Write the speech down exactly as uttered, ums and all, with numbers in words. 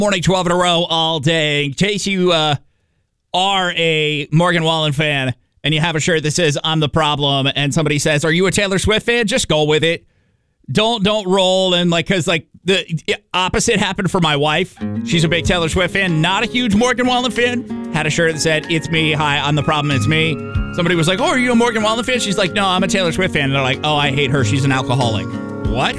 Morning twelve in a row all day. In case you uh, are a Morgan Wallen fan and you have a shirt that says I'm the problem and somebody says, are you a Taylor Swift fan? Just go with it. Don't don't roll and like, because like the opposite happened for my wife. She's a big Taylor Swift fan, not a huge Morgan Wallen fan. Had a shirt that said, it's me. Hi, I'm the problem. It's me. Somebody was like, oh, are you a Morgan Wallen fan? She's like, no, I'm a Taylor Swift fan. And they're like, oh, I hate her. She's an alcoholic. What?